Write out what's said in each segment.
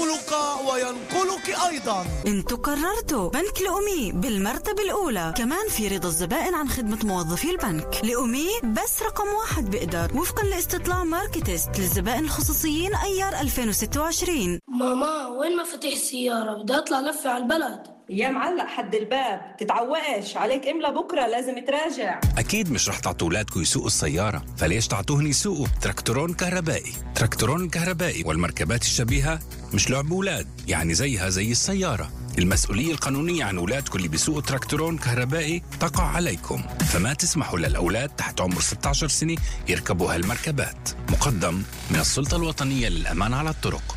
ينقلك وينقلك أيضا. انتوا قررتوا بنك لأمي بالمرتبة الأولى، كمان في رضا الزبائن عن خدمة موظفي البنك. لأمي بس رقم 1 بقدر وفقا لاستطلاع ماركتست للزبائن الخصوصيين أيار 2026. ماما وين مفاتيح السيارة؟ بدي أطلع لفة على البلد. يا معلق حد الباب، تتعوقش عليك املا بكرة لازم تراجع. أكيد مش رح تعطوا أولادكم يسوقوا السيارة، فليش تعطوهن يسوقوا تراكتورون كهربائي؟ تراكتورون الكهربائي والمركبات الشبيهة مش لعب أولاد، يعني زيها زي السيارة. المسؤولية القانونية عن أولادكم اللي بيسوقوا تراكتورون كهربائي تقع عليكم، فما تسمحوا للأولاد تحت عمر 16 سنة يركبوا هالمركبات. مقدم من السلطة الوطنية للأمان على الطرق.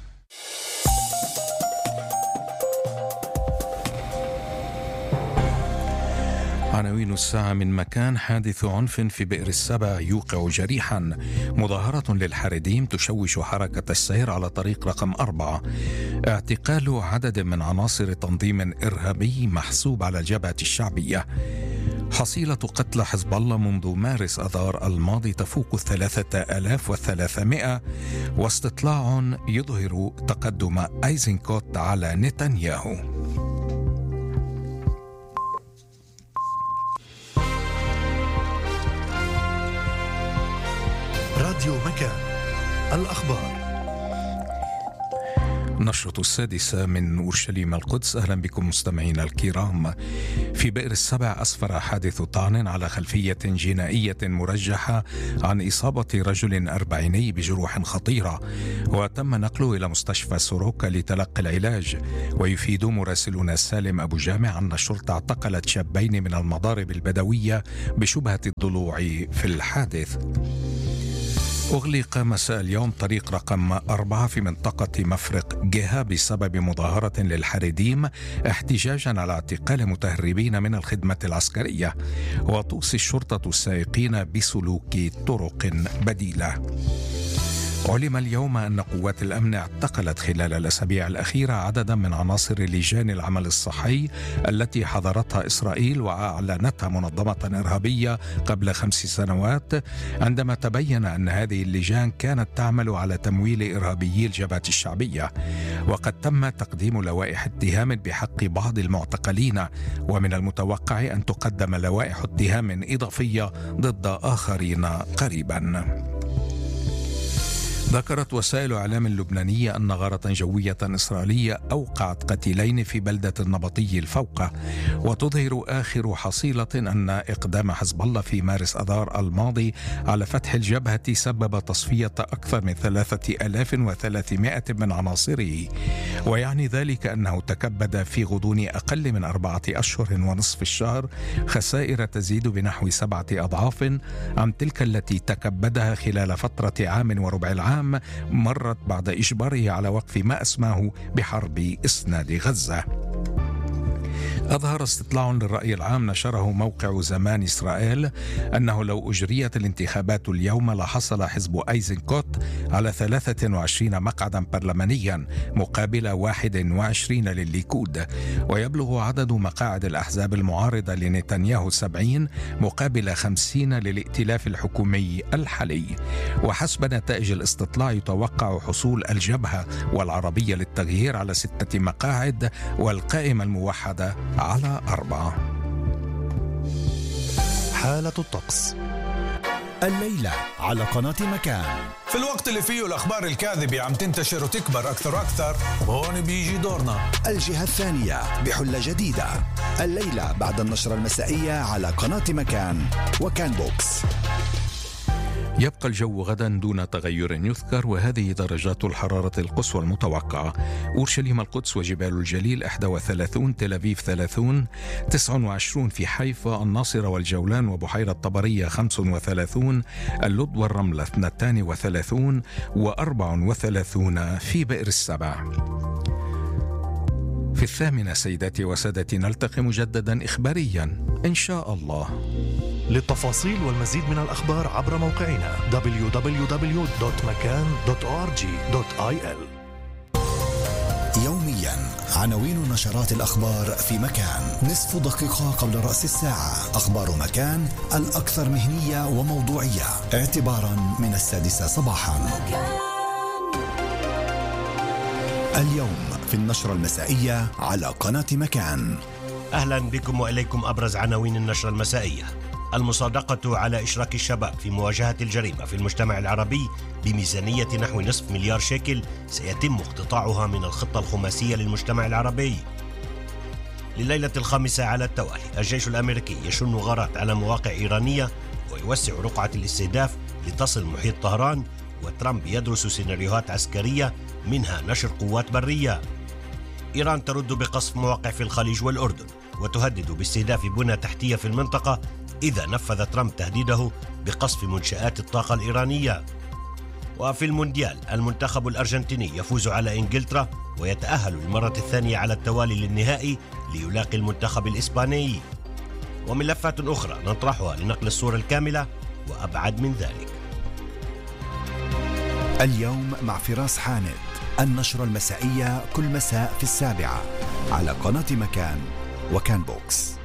عناوين الساعة من مكان: حادث عنف في بئر السبع يوقع جريحا، مظاهرة للحريديم تشوش حركة السير على طريق رقم 4، اعتقال عدد من عناصر تنظيم إرهابي محسوب على الجبهة الشعبية، حصيلة قتلى حزب الله منذ مارس أذار الماضي تفوق 3300، واستطلاع يظهر تقدم أيزنكوت على نتنياهو. راديو مكان، الأخبار. نشرة السادسة من أورشليم القدس. أهلا بكم مستمعينا الكرام. في بئر السبع أسفر حادث طعن على خلفية جنائية مرجحة عن إصابة رجل أربعيني بجروح خطيرة، وتم نقله إلى مستشفى سوروكا لتلقي العلاج. ويفيد مراسلنا سالم أبو جامع أن الشرطة اعتقلت شابين من المضارب البدوية بشبهة الضلوع في الحادث. أغلق مساء اليوم طريق رقم 4 في منطقة مفرق جهة بسبب مظاهرة للحريديم احتجاجا على اعتقال متهربين من الخدمة العسكرية، وتوصي الشرطة السائقين بسلوك طرق بديلة. علم اليوم أن قوات الأمن اعتقلت خلال الأسابيع الأخيرة عددا من عناصر لجان العمل الصحي التي حظرتها إسرائيل وأعلنتها منظمة إرهابية قبل 5 سنوات، عندما تبين أن هذه اللجان كانت تعمل على تمويل إرهابيي الجبهة الشعبية. وقد تم تقديم لوائح اتهام بحق بعض المعتقلين، ومن المتوقع أن تقدم لوائح اتهام إضافية ضد آخرين قريبا. ذكرت وسائل إعلام لبنانية أن غارة جوية إسرائيلية أوقعت قتيلين في بلدة النبطي الفوقة، وتظهر آخر حصيلة أن إقدام حزب الله في مارس أذار الماضي على فتح الجبهة سبب تصفية أكثر من 3300 من عناصره، ويعني ذلك أنه تكبد في غضون أقل من 4 أشهر ونصف الشهر خسائر تزيد بنحو 7 أضعاف عن تلك التي تكبدها خلال فترة عام وربع العام مرت بعد إجباره على وقف ما أسماه بحرب إسناد غزة. أظهر استطلاع للرأي العام نشره موقع زمان إسرائيل أنه لو أجريت الانتخابات اليوم لحصل حزب أيزنكوت على 23 مقعدا برلمانيا مقابل 21 للليكود، ويبلغ عدد مقاعد الأحزاب المعارضة لنتنياهو 70 مقابل 50 للائتلاف الحكومي الحالي. وحسب نتائج الاستطلاع يتوقع حصول الجبهة والعربية للتغيير على 6 مقاعد والقائمة الموحدة على 4. حالة الطقس الليلة على قناة مكان. في الوقت اللي فيه الأخبار الكاذبة عم تنتشر وتكبر أكثر وأكثر، هون بيجي دورنا. الجهة الثانية بحلة جديدة الليلة بعد النشرة المسائية على قناة مكان وكان بوكس. يبقى الجو غدا دون تغير يذكر، وهذه درجات الحرارة القصوى المتوقعة: أورشليم القدس وجبال الجليل 31، تل أبيب 30، 29 في حيفا، الناصرة والجولان وبحيرة طبرية 35، اللد والرملة 32 و34 في بئر السبع. في 8 سيداتي وسادتي نلتقي مجددا إخباريا إن شاء الله. للتفاصيل والمزيد من الأخبار عبر موقعنا www.makan.org.il. يوميا عناوين نشرات الأخبار في مكان، نصف دقيقة قبل رأس الساعة. أخبار مكان الأكثر مهنية وموضوعية اعتبارا من 6 صباحا. اليوم في النشرة المسائية على قناة مكان. أهلا بكم وإليكم أبرز عناوين النشرة المسائية. المصادقة على إشراك الشباب في مواجهة الجريمة في المجتمع العربي بميزانية نحو نصف مليار شيكل سيتم اقتطاعها من الخطة الخماسية للمجتمع العربي. لليلة الخامسة على التوالي الجيش الأمريكي يشن غارات على مواقع إيرانية ويوسع رقعة الاستهداف لتصل محيط طهران، وترامب يدرس سيناريوهات عسكرية منها نشر قوات برية. إيران ترد بقصف مواقع في الخليج والأردن وتهدد باستهداف بنى تحتية في المنطقة إذا نفذ ترامب تهديده بقصف منشآت الطاقة الإيرانية. وفي المونديال المنتخب الأرجنتيني يفوز على إنجلترا ويتأهل للمرة الثانية على التوالي للنهائي ليلاقي المنتخب الإسباني. وملفات أخرى نطرحها لنقل الصورة الكاملة وأبعد من ذلك. اليوم مع فراس حامد، النشرة المسائية كل مساء في 7 على قناة مكان وكان بوكس.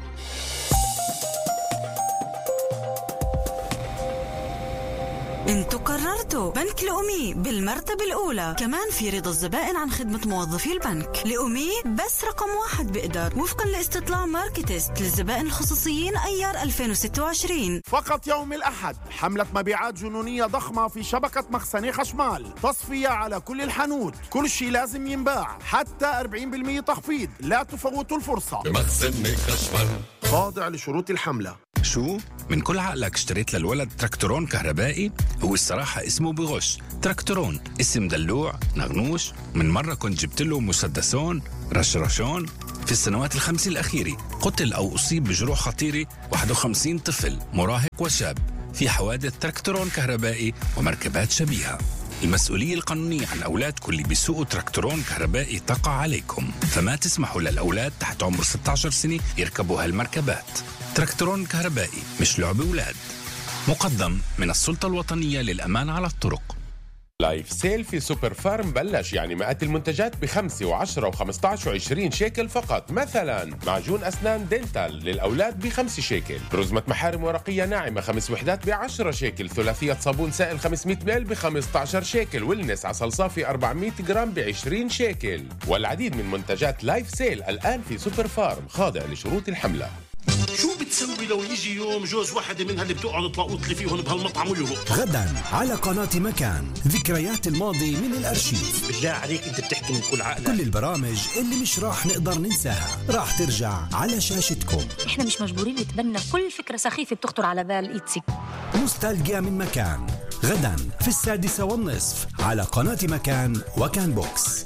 انتوا قررتوا بنك لأمي بالمرتبة الأولى، كمان في رضا الزبائن عن خدمة موظفي البنك. لأمي بس رقم 1 بقدر وفقا لاستطلاع ماركتست للزبائن الخصوصيين أيار 2026. فقط يوم الأحد حملة مبيعات جنونية ضخمة في شبكة مخزني خشمال، تصفية على كل الحانوت، كل شيء لازم ينباع، حتى 40% تخفيض، لا تفوتوا الفرصة. مخزني خشمال خاضع لشروط الحملة. شو؟ من كل عقلك اشتريت للولد تراكتورون كهربائي؟ هو الصراحة اسمه بغش تراكتورون، اسم دلوع نغنوش. من مرة كنت جبت له مسدسون رشرشون. في السنوات ال5 الأخيرة قتل أو أصيب بجروح خطيرة 51 طفل مراهق وشاب في حوادث تراكتورون كهربائي ومركبات شبيهة. المسؤولية القانونية عن أولادكم اللي بيسوقوا تراكتورون كهربائي تقع عليكم، فما تسمحوا للأولاد تحت عمر 16 سنة يركبوا هالمركبات. تراكتورون كهربائي مش لعب أولاد. مقدم من السلطة الوطنية للأمان على الطرق. لايف سيل في سوبر فارم بلش، يعني مئات المنتجات ب5 و10 و15 و20 شيكل فقط. مثلا معجون أسنان دينتال للأولاد ب5 شيكل، رزمة محارم ورقية ناعمة 5 وحدات ب10 شيكل، ثلاثية صابون سائل 500 مل ب15 شيكل، والنس عسل صافي 400 جرام ب20 شيكل. والعديد من منتجات لايف سيل الآن في سوبر فارم، خاضع لشروط الحملة. شو بتسوي لو يجي يوم جوز واحدة منها اللي بتقعد تلاقوط لي فيهم بهالمطعم ويهرب؟ غدا على قناة مكان، ذكريات الماضي من الأرشيف. بالله عليك انت بتحكي من كل عقلك. كل البرامج اللي مش راح نقدر ننساها راح ترجع على شاشتكم. احنا مش مجبورين نتبنى كل فكرة سخيفة بتخطر على بال إيتسي. نوستالجيا من مكان، غدا في 6:30 على قناة مكان وكان بوكس.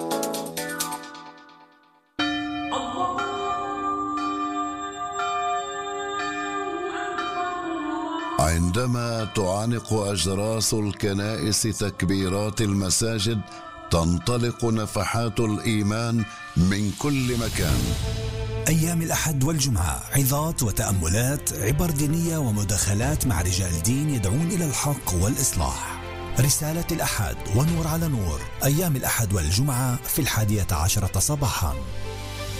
عندما تعانق أجراس الكنائس تكبيرات المساجد، تنطلق نفحات الإيمان من كل مكان. أيام الأحد والجمعة عظات وتأملات، عبر دينية ومداخلات مع رجال دين يدعون إلى الحق والإصلاح. رسالة الأحد ونور على نور، أيام الأحد والجمعة في 11 صباحا.